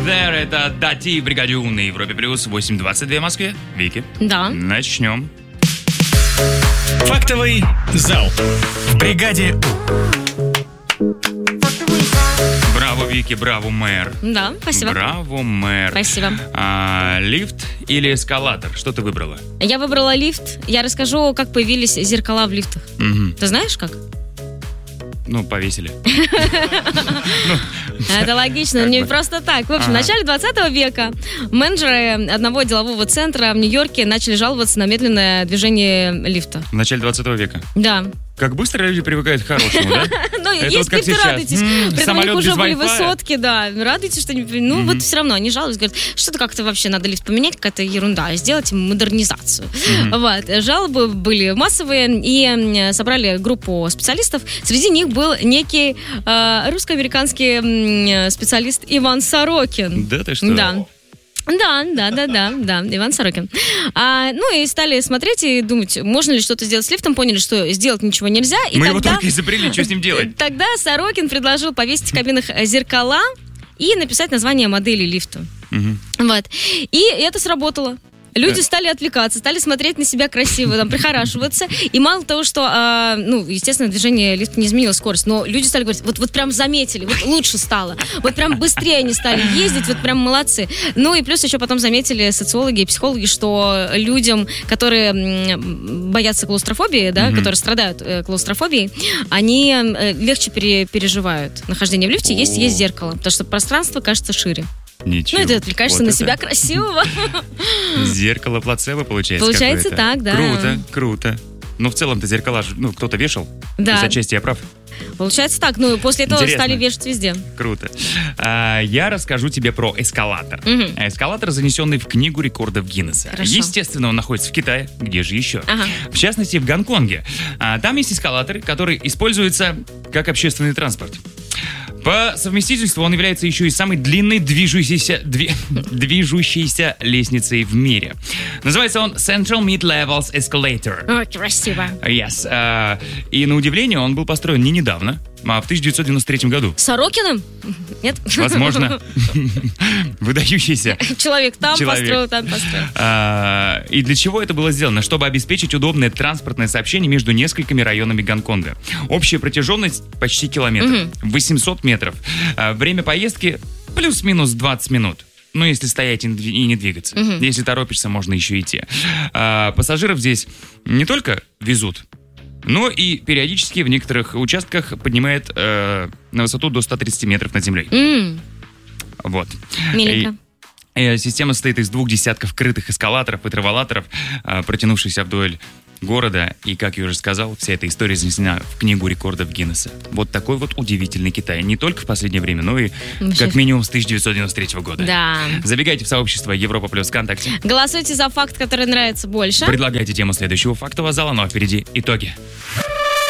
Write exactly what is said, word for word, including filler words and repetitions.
There, это Дати в бригаде У на Европе плюс восемь двадцать два в Москве. Вики. Да. Начнем. Фактовый зал в бригаде У. Браво, Вики, браво, мэр. Да, спасибо. Браво, мэр. Спасибо. А, лифт или эскалатор? Что ты выбрала? Я выбрала лифт. Я расскажу, как появились зеркала в лифтах. Угу. Ты знаешь, как? Ну, повесили. Это логично, не просто так. В общем, в начале двадцатого века менеджеры одного делового центра в Нью-Йорке начали жаловаться на медленное движение лифта. В начале двадцатого века. Да. Как быстро люди привыкают к хорошему, да? Ну, Это есть вот как лифты, сейчас. радуйтесь. М, При этом у них самолет уже без были Wi-Fi. высотки, да. Радуйтесь, что... не- Ну, вот все равно они жалуются, говорят, что-то как-то вообще надо лифт поменять, какая-то ерунда, сделать модернизацию. Вот. Жалобы были массовые, и м, собрали группу специалистов. Среди них был некий э, русско-американский м, специалист Иван Сорокин. Да ты что? Да. Да, да, да, да, да, Иван Сорокин. А, ну и стали смотреть и думать, можно ли что-то сделать с лифтом, поняли, что сделать ничего нельзя. И Мы тогда, его только изобрели, что с ним делать? Тогда Сорокин предложил повесить в кабинах зеркала и написать название модели лифта. Мгм. Вот. И это сработало. Люди стали отвлекаться, стали смотреть на себя красиво, там, прихорашиваться. И мало того, что, а, ну, естественно, движение лифта не изменило скорость, но люди стали говорить, вот, вот прям заметили, вот лучше стало. Вот прям быстрее они стали ездить, вот прям молодцы. Ну и плюс еще потом заметили социологи и психологи, что людям, которые м, боятся клаустрофобии, да, Мгм. которые страдают э, клаустрофобией, они э, легче пере- переживают нахождение в лифте, есть, О. есть зеркало, потому что пространство кажется шире. Ничего. Ну, и ты отвлекаешься Вот на это себя красивого. Зеркало плацебо получается. Получается какое-то. так, да. Круто, круто. Ну, в целом-то зеркала, ж- ну, кто-то вешал. Да. То есть, отчасти я прав. Получается так. Ну, после этого Интересно. стали вешать везде. Круто. А, я расскажу тебе про эскалатор. Мгм. Эскалатор, занесенный в книгу рекордов Гиннесса. Хорошо. Естественно, он находится в Китае. Где же еще? Ага. В частности, в Гонконге. А, там есть эскалаторы, которые используются как общественный транспорт. По совместительству он является еще и самой длинной движущейся, дви- движущейся лестницей в мире. Называется он Central Mid-Levels Escalator. О, красиво. Yes. А, и на удивление, он был построен не недавно, а в тысяча девятьсот девяносто третьем году. Сорокиным? Нет? Возможно, выдающийся. Человек там Человек. построил, там построил. А, и для чего это было сделано? Чтобы обеспечить удобное транспортное сообщение между несколькими районами Гонконга. Общая протяженность почти километр, восемьсот метров. А, время поездки плюс-минус двадцать минут. Ну, если стоять и не дви- и не двигаться. Если торопишься, можно еще идти. А, пассажиров здесь не только везут, но и периодически в некоторых участках поднимает э, на высоту до ста тридцати метров над землей. М, Вот. Миленько. И, э, система состоит из двух десятков крытых эскалаторов и траволаторов, э, протянувшихся вдоль города. И, как я уже сказал, вся эта история занесена в книгу рекордов Гиннесса. Вот такой вот удивительный Китай. Не только в последнее время, но и Вообще. как минимум с тысяча девятьсот девяносто третьего года. Да. Забегайте в сообщество Европа плюс ВКонтакте. Голосуйте за факт, который нравится больше. Предлагайте тему следующего фактового зала, ну а впереди итоги.